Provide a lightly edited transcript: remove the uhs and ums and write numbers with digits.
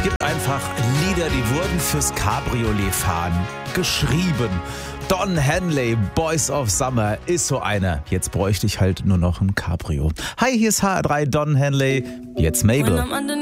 Es gibt einfach Lieder, die wurden fürs Cabriolet-Fahren geschrieben. Don Henley, Boys of Summer, ist so einer. Jetzt bräuchte ich halt nur noch ein Cabrio. Hi, hier ist HR3 Don Henley. Jetzt Mabel.